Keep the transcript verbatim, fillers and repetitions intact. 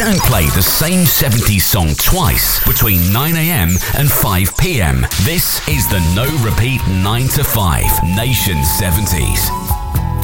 Don't play the same seventies song twice between nine a.m. and five p.m. This is the No Repeat nine to five Nation seventies.